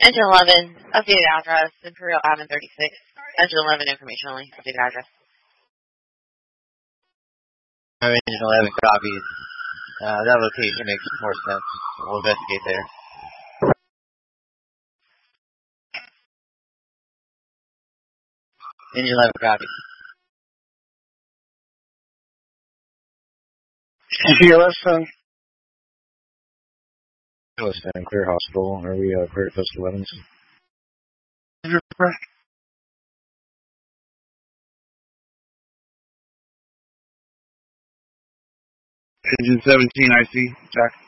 Engine 11, updated address, Imperial Avenue 36. Engine 11, information only, updated address. Engine 11 copies. That location makes more sense. We'll investigate there. Engine 11 copies. CCLS, son? CCLS, clear hospital. Are we clear at post 11s? Engine 17, I see. Jack.